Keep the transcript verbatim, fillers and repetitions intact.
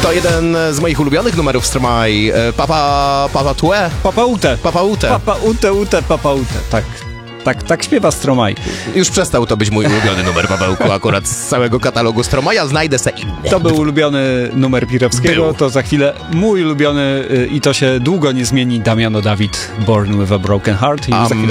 To jeden z moich ulubionych numerów Stromae. Papa... Papa Tue? Papa Ute. Papa Ute. Papa Ute, Ute, Papa Ute. Tak. Tak, tak śpiewa Stromae. Już przestał to być mój ulubiony numer, Pawełku, akurat z całego katalogu Stromae'a. Znajdę se inny. To był ulubiony numer Pirowskiego, Był. to za chwilę mój ulubiony y, i to się długo nie zmieni, Damiano David, Born with a Broken Heart. I A za chwilę